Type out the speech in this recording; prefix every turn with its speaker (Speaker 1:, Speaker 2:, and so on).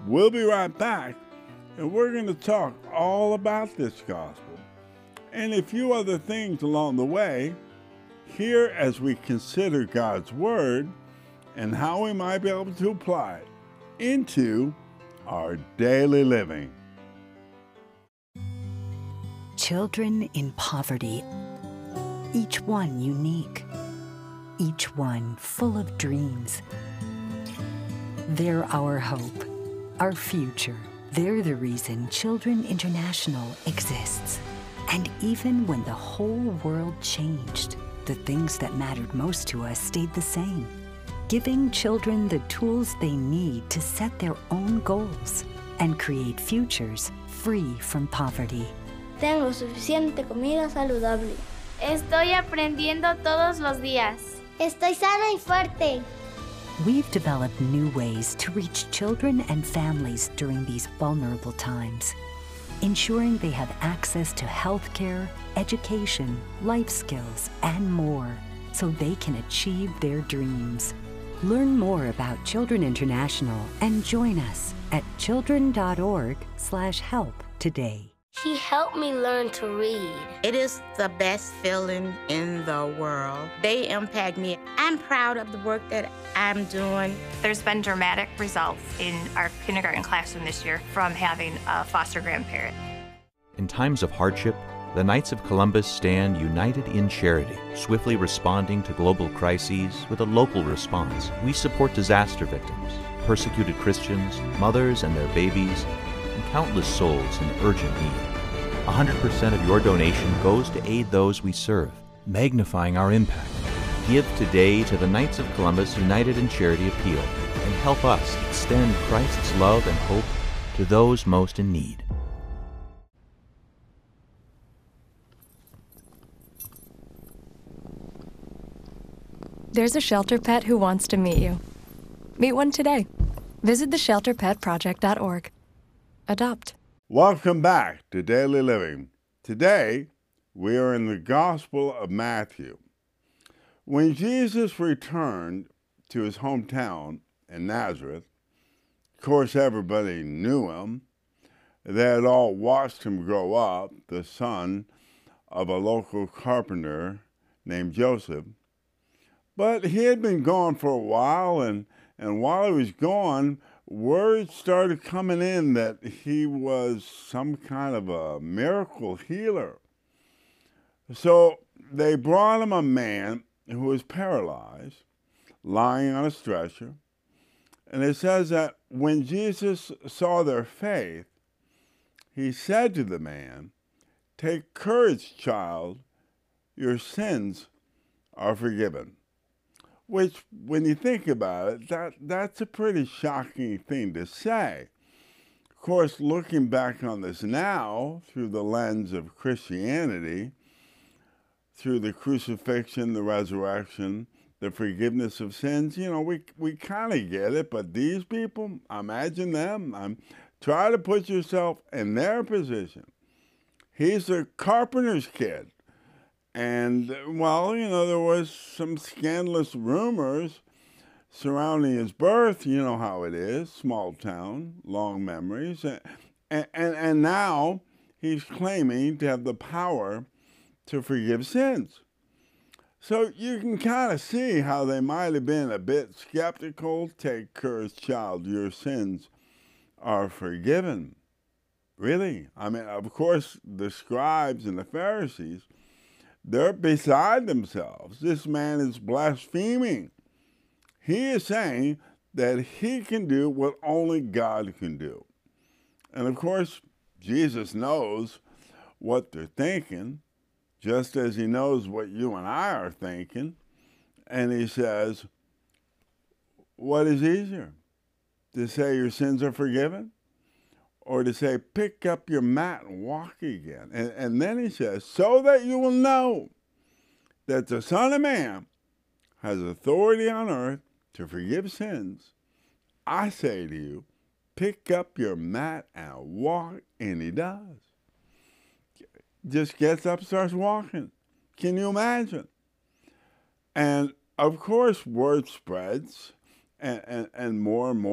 Speaker 1: We'll be right back, and we're going to talk all about this gospel and a few other things along the way here as we consider God's Word and how we might be able to apply it into our daily living.
Speaker 2: Children in poverty, each one unique, each one full of dreams. They're our hope, our future. They're the reason Children International exists. And even when the whole world changed, the things that mattered most to us stayed the same, giving children the tools they need to set their own goals and create futures free from poverty.
Speaker 3: Tengo suficiente comida saludable.
Speaker 4: Estoy aprendiendo todos los días.
Speaker 3: Estoy sana y fuerte.
Speaker 2: We've developed new ways to reach children and families during these vulnerable times, ensuring they have access to health care, education, life skills, and more, so they can achieve their dreams. Learn more about Children International and join us at children.org/help today.
Speaker 3: He helped me learn to read.
Speaker 5: It is the best feeling in the world. They impact me. I'm proud of the work that I'm doing.
Speaker 6: There's been dramatic results in our kindergarten classroom this year from having a foster grandparent.
Speaker 7: In times of hardship, the Knights of Columbus stand united in charity, swiftly responding to global crises with a local response. We support disaster victims, persecuted Christians, mothers and their babies, and countless souls in urgent need. 100% of your donation goes to aid those we serve, magnifying our impact. Give today to the Knights of Columbus United in Charity Appeal and help us extend Christ's love and hope to those most in need.
Speaker 8: There's a shelter pet who wants to meet you. Meet one today. Visit theshelterpetproject.org. Adopt.
Speaker 1: Welcome back to Daily Living. Today, we are in the Gospel of Matthew. When Jesus returned to his hometown in Nazareth, of course, everybody knew him. They had all watched him grow up, the son of a local carpenter named Joseph. But he had been gone for a while, and while he was gone, word started coming in that he was some kind of a miracle healer. So they brought him a man who was paralyzed, lying on a stretcher. And it says that when Jesus saw their faith, he said to the man, "Take courage, child, your sins are forgiven." Which, when you think about it, that's a pretty shocking thing to say. Of course, looking back on this now through the lens of Christianity, through the crucifixion, the resurrection, the forgiveness of sins, we kind of get it. But these people, imagine them. Try to put yourself in their position. He's a carpenter's kid. And, well, there was some scandalous rumors surrounding his birth. You know how it is, small town, long memories. And now he's claiming to have the power to forgive sins. So you can kind of see how they might have been a bit skeptical. Take courage, child, your sins are forgiven. Really? I mean, of course, the scribes and the Pharisees, they're beside themselves. This man is blaspheming. He is saying that he can do what only God can do. And of course, Jesus knows what they're thinking, just as he knows what you and I are thinking. And he says, what is easier? To say your sins are forgiven? Or to say, pick up your mat and walk again. And then he says, so that you will know that the Son of Man has authority on earth to forgive sins, I say to you, pick up your mat and walk. And he does. Just gets up, starts walking. Can you imagine? And of course, word spreads, and more and more.